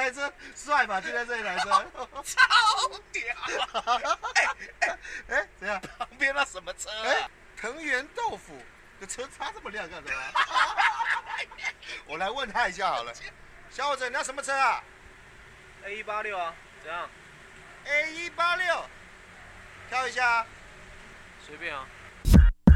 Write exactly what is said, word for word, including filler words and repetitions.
台车帅吧？就在这一台车， 超屌！哎哎哎，怎样？ 旁边那什么车啊？ 哎，藤原豆腐的车擦这么亮干什么？我来问他一下好了。小伙子，你要什么车啊 ？A 一八六啊，怎样 ？A 一八六，挑一下啊。 随便啊。